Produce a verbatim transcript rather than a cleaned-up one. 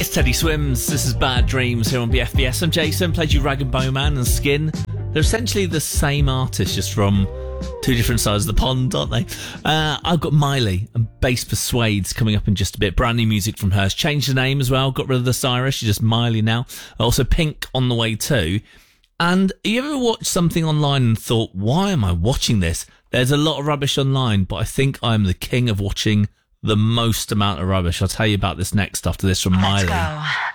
It's Teddy Swims. This is Bad Dreams here on B F B S. I'm Jason. Played you Rag and Bowman and Skin. They're essentially the same artist, just from two different sides of the pond, aren't they? Uh, I've got Miley and Bass Persuades coming up in just a bit. Brand new music from her. She's changed the name as well. Got rid of the Cyrus. She's just Miley now. Also Pink on the way too. And you ever watched something online and thought, why am I watching this? There's a lot of rubbish online, but I think I'm the king of watching the most amount of rubbish. I'll tell you about this next after this from Miley. Let's go.